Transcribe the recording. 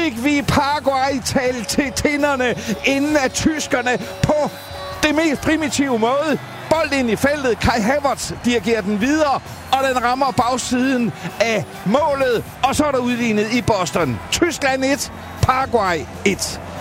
fik vi Paraguay talt til tinderne, inden at tyskerne på det mest primitive måde bold ind i feltet. Kai Havertz dirigerer den videre, og den rammer bagsiden af målet. Og så er der udlignet i Boston. Tyskland 1, Paraguay 1.